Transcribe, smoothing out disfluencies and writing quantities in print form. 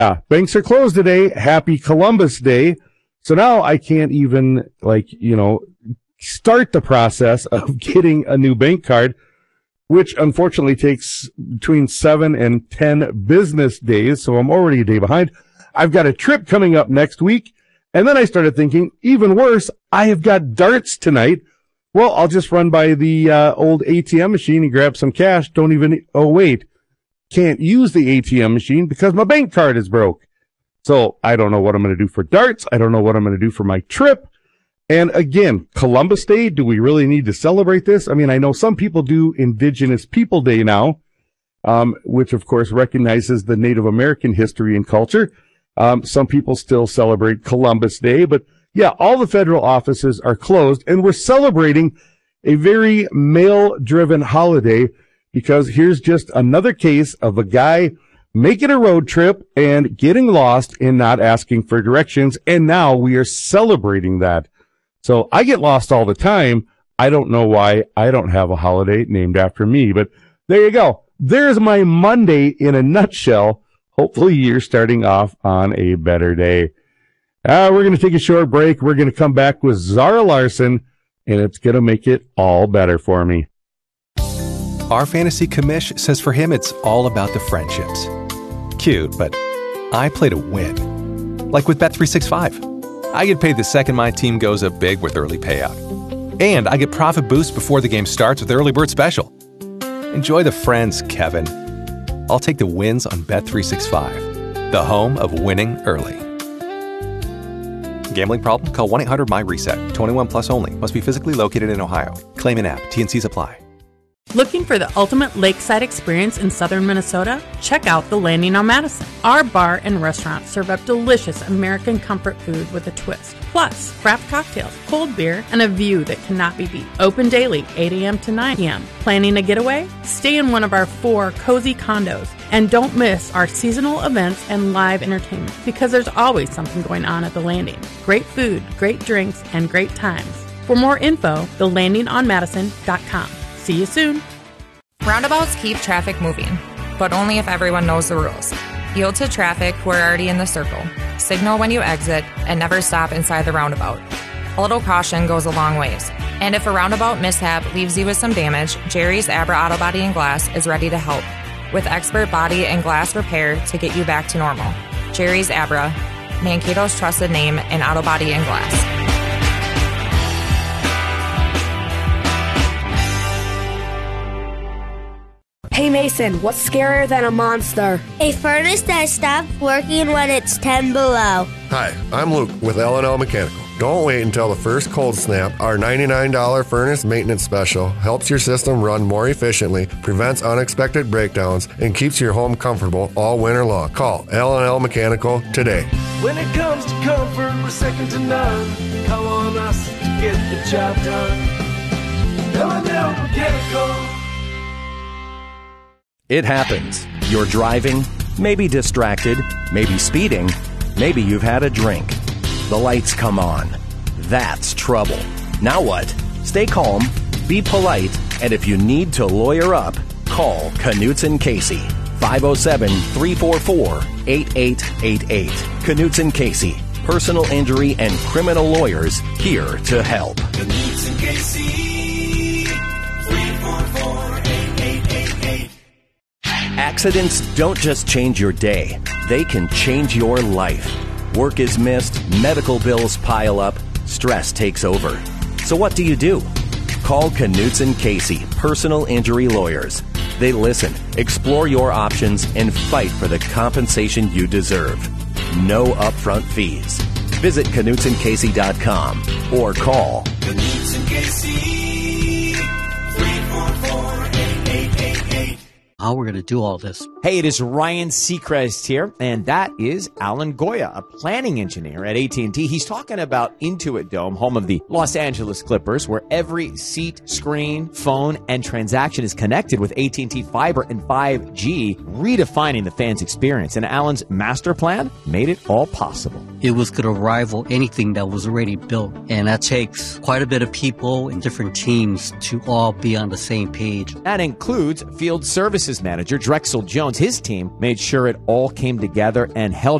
banks are closed today. Happy Columbus Day. So now I can't even, start the process of getting a new bank card, which unfortunately takes between 7 and 10 business days. So I'm already a day behind. I've got a trip coming up next week. And then I started thinking, even worse, I have got darts tonight. Well, I'll just run by the old ATM machine and grab some cash. Can't use the ATM machine because my bank card is broke. So I don't know what I'm going to do for darts. I don't know what I'm going to do for my trip. And again, Columbus Day, do we really need to celebrate this? I mean, I know some people do Indigenous People Day now, which of course recognizes the Native American history and culture. Some people still celebrate Columbus Day, but yeah, all the federal offices are closed, and we're celebrating a very male-driven holiday because here's just another case of a guy making a road trip and getting lost and not asking for directions, and now we are celebrating that. So I get lost all the time. I don't know why I don't have a holiday named after me, but there you go. There's my Monday in a nutshell. Hopefully you're starting off on a better day. We're going to take a short break. We're going to come back with Zara Larson, and it's going to make it all better for me. Our fantasy commish says for him it's all about the friendships. Cute, but I play to win. Like with Bet365. I get paid the second my team goes up big with early payout. And I get profit boost before the game starts with Early Bird Special. Enjoy the friends, Kevin. I'll take the wins on Bet365, the home of winning early. Gambling problem? Call 1-800-MY-RESET. 21 plus only. Must be physically located in Ohio. Claim in app. T&Cs apply. Looking for the ultimate lakeside experience in southern Minnesota? Check out The Landing on Madison. Our bar and restaurant serve up delicious American comfort food with a twist. Plus, craft cocktails, cold beer, and a view that cannot be beat. Open daily, 8 a.m. to 9 p.m. Planning a getaway? Stay in one of our 4 cozy condos. And don't miss our seasonal events and live entertainment because there's always something going on at The Landing. Great food, great drinks, and great times. For more info, thelandingonmadison.com. See you soon. Roundabouts keep traffic moving, but only if everyone knows the rules. Yield to traffic who are already in the circle. Signal when you exit, and never stop inside the roundabout. A little caution goes a long ways. And if a roundabout mishap leaves you with some damage, Jerry's Abra Auto Body and Glass is ready to help, with expert body and glass repair to get you back to normal. Jerry's Abra, Mankato's trusted name in auto body and glass. Hey Mason, what's scarier than a monster? A furnace that stops working when it's 10 below. Hi, I'm Luke with L&L Mechanical. Don't wait until the first cold snap. Our $99 furnace maintenance special helps your system run more efficiently, prevents unexpected breakdowns, and keeps your home comfortable all winter long. Call L&L Mechanical today. When it comes to comfort, we're second to none. Call on us to get the job done. L&L Mechanical. It happens. You're driving, maybe distracted, maybe speeding, maybe you've had a drink. The lights come on. That's trouble. Now what? Stay calm, be polite, and if you need to lawyer up, call Knutson Casey. 507-344-8888. Knutson Casey. Personal injury and criminal lawyers here to help. Knutson Casey. 344-8888. Accidents don't just change your day. They can change your life. Work is missed, medical bills pile up, stress takes over. So what do? Call Knutson Casey, personal injury lawyers. They listen, explore your options, and fight for the compensation you deserve. No upfront fees. Visit KnutsonCasey.com or call Knutson Casey. 344-8888. How we're going to do all this. Hey, it is Ryan Seacrest here, and that is Alan Goya, a planning engineer at AT&T. He's talking about Intuit Dome, home of the Los Angeles Clippers, where every seat, screen, phone, and transaction is connected with AT&T Fiber and 5G, redefining the fans' experience. And Alan's master plan made it all possible. It was going to rival anything that was already built, and that takes quite a bit of people and different teams to all be on the same page. That includes field services Services Manager, Drexel Jones, his team made sure it all came together and held